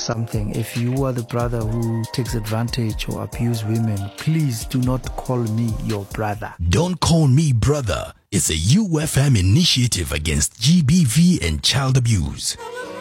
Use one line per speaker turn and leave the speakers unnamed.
something. If you are the brother who takes advantage or abuse women, please do not call me your brother.
Don't Call Me Brother is a UFM initiative against GBV and child abuse.